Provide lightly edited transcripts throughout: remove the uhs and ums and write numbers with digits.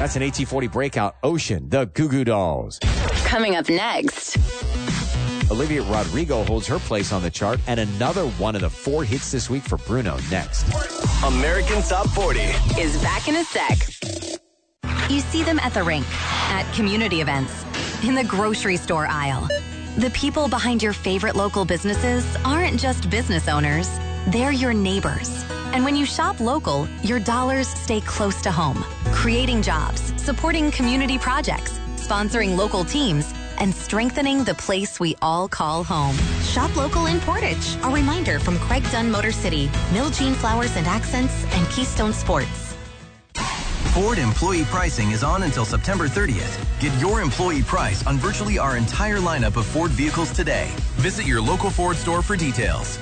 That's an AT40 breakout. Ocean, the Goo Goo Dolls. Coming up next. Olivia Rodrigo holds her place on the chart, and another one of the 4 hits this week for Bruno next. American Top 40 is back in a sec. You see them at the rink, at community events, in the grocery store aisle. The people behind your favorite local businesses aren't just business owners, they're your neighbors. And when you shop local, your dollars stay close to home, creating jobs, supporting community projects, sponsoring local teams, and strengthening the place we all call home. Shop local in Portage. A reminder from Craig Dunn Motor City, Miljean Flowers and Accents, and Keystone Sports. Ford employee pricing is on until September 30th. Get your employee price on virtually our entire lineup of Ford vehicles today. Visit your local Ford store for details.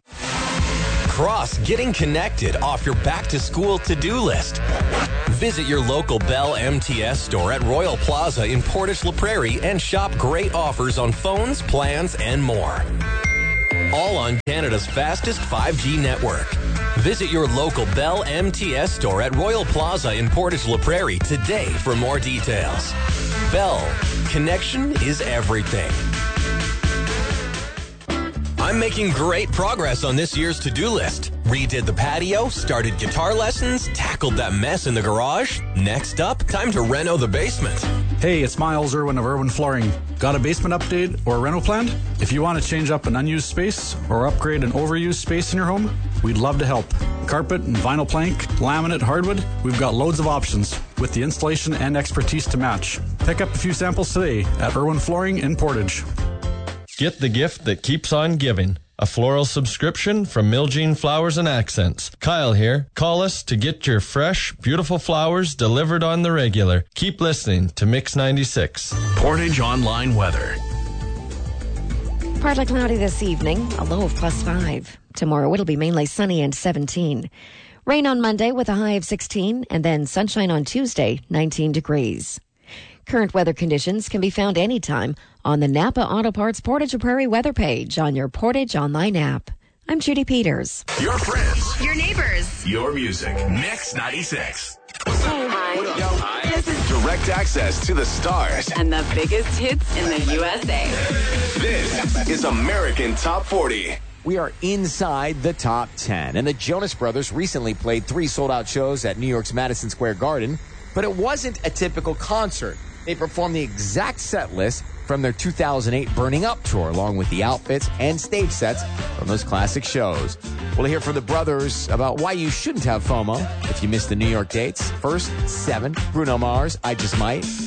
Cross getting connected off your back-to-school to-do list. Visit your local Bell MTS store at Royal Plaza in Portage La Prairie and shop great offers on phones, plans, and more. All on Canada's fastest 5G network. Visit your local Bell MTS store at Royal Plaza in Portage La Prairie today for more details. Bell, connection is everything. I'm making great progress on this year's to-do list. Redid the patio, started guitar lessons, tackled that mess in the garage. Next up, time to reno the basement. Hey, it's Miles Irwin of Irwin Flooring. Got a basement update or a reno planned? If you want to change up an unused space or upgrade an overused space in your home, we'd love to help. Carpet and vinyl plank, laminate, hardwood, we've got loads of options with the installation and expertise to match. Pick up a few samples today at Irwin Flooring in Portage. Get the gift that keeps on giving. A floral subscription from Miljean Flowers and Accents. Kyle here. Call us to get your fresh, beautiful flowers delivered on the regular. Keep listening to Mix 96. Portage Online Weather. Partly cloudy this evening, a low of +5. Tomorrow it'll be mainly sunny and 17. Rain on Monday with a high of 16, and then sunshine on Tuesday, 19 degrees. Current weather conditions can be found anytime on the Napa Auto Parts Portage La Prairie weather page on your Portage Online app. I'm Judy Peters. Your friends. Your neighbors. Your music. Mix 96. Hi. This is Direct access to the stars. and the biggest hits in the USA. This is American Top 40. We are inside the top 10, and the Jonas Brothers recently played 3 sold-out shows at New York's Madison Square Garden, but it wasn't a typical concert. They performed the exact set list from their 2008 Burning Up tour, along with the outfits and stage sets from those classic shows. We'll hear from the brothers about why you shouldn't have FOMO if you missed the New York dates. First, 7, Bruno Mars, I Just Might.